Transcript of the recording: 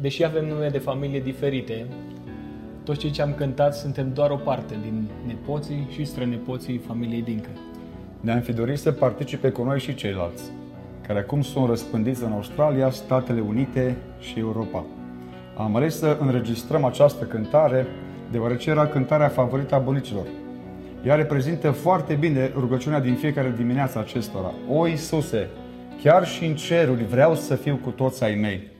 deși avem nume de familie diferite, toți cei ce am cântat suntem doar o parte din nepoții și strănepoții familiei Dincă. Ne-am fi dorit să participe cu noi și ceilalți, care acum sunt răspândiți în Australia, Statele Unite și Europa. Am ales să înregistrăm această cântare deoarece era cântarea favorită a bunicilor. Ea reprezintă foarte bine rugăciunea din fiecare dimineață acestora. O, Iisuse, chiar și în ceruri vreau să fiu cu toți ai mei.